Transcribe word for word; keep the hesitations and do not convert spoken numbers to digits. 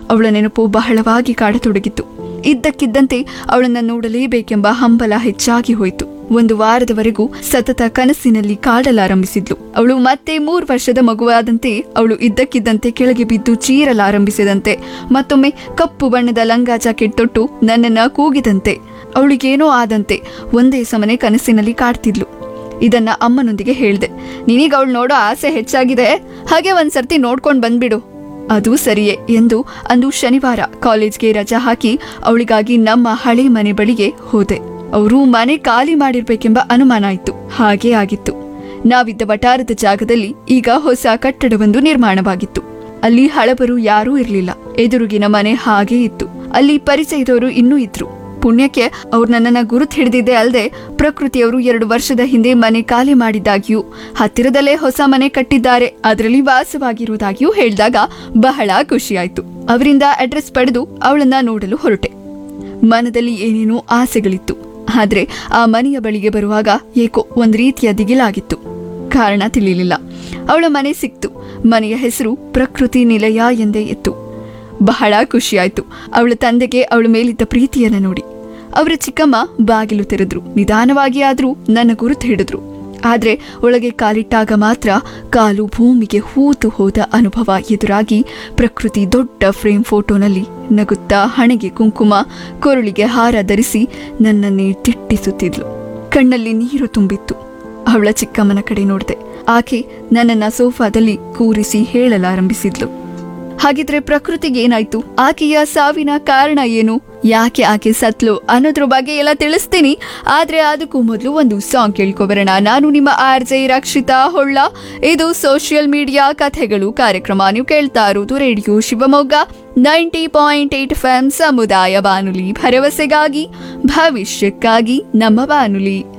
ಅವಳ ನೆನಪು ಬಹಳವಾಗಿ ಕಾಡತೊಡಗಿತ್ತು. ಇದ್ದಕ್ಕಿದ್ದಂತೆ ಅವಳನ್ನ ನೋಡಲೇಬೇಕೆಂಬ ಹಂಬಲ ಹೆಚ್ಚಾಗಿ ಹೋಯಿತು. ಒಂದು ವಾರದವರೆಗೂ ಸತತ ಕನಸಿನಲ್ಲಿ ಕಾಡಲಾರಂಭಿಸಿದ್ಲು. ಅವಳು ಮತ್ತೆ ಮೂರು ವರ್ಷದ ಮಗುವಾದಂತೆ ಅವಳು ಇದ್ದಕ್ಕಿದ್ದಂತೆ ಕೆಳಗೆ ಬಿದ್ದು ಚೀರಲಾರಂಭಿಸಿದಂತೆ, ಮತ್ತೊಮ್ಮೆ ಕಪ್ಪು ಬಣ್ಣದ ಲಂಗ ಜಾಕೆಟ್ ತೊಟ್ಟು ನನ್ನನ್ನ ಕೂಗಿದಂತೆ, ಅವಳಿಗೇನೋ ಆದಂತೆ ಒಂದೇ ಸಮನೆ ಕನಸಿನಲ್ಲಿ ಕಾಡ್ತಿದ್ಲು. ಇದನ್ನ ಅಮ್ಮನೊಂದಿಗೆ ಹೇಳ್ದೆ. ನಿನೀಗ ಅವಳು ನೋಡೋ ಆಸೆ ಹೆಚ್ಚಾಗಿದೆ, ಹಾಗೆ ಒಂದ್ಸರ್ತಿ ನೋಡ್ಕೊಂಡ್ ಬಂದ್ಬಿಡು. ಅದು ಸರಿಯೇ ಎಂದು ಅಂದು ಶನಿವಾರ ಕಾಲೇಜ್ಗೆ ರಜಾ ಹಾಕಿ ಅವಳಿಗಾಗಿ ನಮ್ಮ ಹಳೆ ಮನೆ ಬಳಿಗೆ ಹೋದೆ. ಅವರು ಮನೆ ಖಾಲಿ ಮಾಡಿರ್ಬೇಕೆಂಬ ಅನುಮಾನ ಆಯ್ತು. ಹಾಗೇ ಆಗಿತ್ತು. ನಾವಿದ್ದ ವಟಾರದ ಜಾಗದಲ್ಲಿ ಈಗ ಹೊಸ ಕಟ್ಟಡವೊಂದು ನಿರ್ಮಾಣವಾಗಿತ್ತು. ಅಲ್ಲಿ ಹಳಬರು ಯಾರೂ ಇರಲಿಲ್ಲ. ಎದುರುಗಿನ ಮನೆ ಹಾಗೇ ಇತ್ತು. ಅಲ್ಲಿ ಪರಿಚಯದವರು ಇನ್ನೂ ಇದ್ರು. ಪುಣ್ಯಕ್ಕೆ ಅವ್ರು ನನ್ನನ್ನ ಗುರುತು ಹಿಡಿದಿದ್ದೆ ಅಲ್ಲದೆ ಪ್ರಕೃತಿಯವರು ಎರಡು ವರ್ಷದ ಹಿಂದೆ ಮನೆ ಖಾಲಿ ಮಾಡಿದ್ದಾಗಿಯೂ ಹತ್ತಿರದಲ್ಲೇ ಹೊಸ ಮನೆ ಕಟ್ಟಿದ್ದಾರೆ, ಅದರಲ್ಲಿ ವಾಸವಾಗಿರುವುದಾಗಿಯೂ ಹೇಳಿದಾಗ ಬಹಳ ಖುಷಿಯಾಯ್ತು. ಅವರಿಂದ ಅಡ್ರೆಸ್ ಪಡೆದು ಅವಳನ್ನ ನೋಡಲು ಹೊರಟೆ. ಮನದಲ್ಲಿ ಏನೇನೋ ಆಸೆಗಳಿತ್ತು. ಆದ್ರೆ ಆ ಮನೆಯ ಬಳಿಗೆ ಬರುವಾಗ ಏಕೋ ಒಂದ್ ರೀತಿಯ ದಿಗಿಲಾಗಿತ್ತು. ಕಾರಣ ತಿಳಿಲಿಲ್ಲ. ಅವಳ ಮನೆ ಸಿಕ್ತು. ಮನೆಯ ಹೆಸರು ಪ್ರಕೃತಿ ನಿಲಯ ಎಂದೇ ಇತ್ತು. ಬಹಳ ಖುಷಿಯಾಯ್ತು ಅವಳ ತಂದೆಗೆ ಅವಳ ಮೇಲಿದ್ದ ಪ್ರೀತಿಯನ್ನ ನೋಡಿ. ಅವರ ಚಿಕ್ಕಮ್ಮ ಬಾಗಿಲು ತೆರೆದ್ರು. ನಿಧಾನವಾಗಿ ಆದ್ರೂ ನನ್ನ ಗುರುತು ಹಿಡಿದ್ರು. ಆದ್ರೆ ಒಳಗೆ ಕಾಲಿಟ್ಟಾಗ ಮಾತ್ರ ಕಾಲು ಭೂಮಿಗೆ ಹೂತು ಹೋದ ಅನುಭವ ಎದುರಾಗಿ ಪ್ರಕೃತಿ ದೊಡ್ಡ ಫ್ರೇಮ್ ಫೋಟೋನಲ್ಲಿ ನಗುತ್ತಾ ಹಣೆಗೆ ಕುಂಕುಮ, ಕೊರಳಿಗೆ ಹಾರ ಧರಿಸಿ ನನ್ನನ್ನೇ ತಿಟ್ಟಿಸುತ್ತಿದ್ಲು. ಕಣ್ಣಲ್ಲಿ ನೀರು ತುಂಬಿತ್ತು. ಅವಳ ಚಿಕ್ಕಮ್ಮನ ಕಡೆ ನೋಡಿದೆ. ಆಕೆ ನನ್ನನ್ನ ಸೋಫಾದಲ್ಲಿ ಕೂರಿಸಿ ಹೇಳಲಾರಂಭಿಸಿದ್ಲು. ಹಾಗಿದ್ರೆ ಪ್ರಕೃತಿಗೆ ಏನಾಯ್ತು? ಆಕೆಯ ಸಾವಿನ ಕಾರಣ ಏನು? ಯಾಕೆ ಆಕೆ ಸತ್ಲು ಅನ್ನೋದ್ರ ಬಗ್ಗೆ ಎಲ್ಲ ತಿಳಿಸ್ತೀನಿ. ಆದ್ರೆ ಅದಕ್ಕೂ ಮೊದಲು ಒಂದು ಸಾಂಗ್ ಕೇಳ್ಕೊಬರೋಣ. ನಾನು ನಿಮ್ಮ ಆರ್ ಜೆ ರಕ್ಷಿತಾ ಹೊಳ್ಳ. ಇದು ಸೋಷಿಯಲ್ ಮೀಡಿಯಾ ಕಥೆಗಳು ಕಾರ್ಯಕ್ರಮ. ನೀವು ಕೇಳ್ತಾ ಇರೋದು radio Shivamogga ninety point eight F M ಸಮುದಾಯ ಬಾನುಲಿ, ಭರವಸೆಗಾಗಿ ಭವಿಷ್ಯಕ್ಕಾಗಿ ನಮ್ಮ ಬಾನುಲಿ.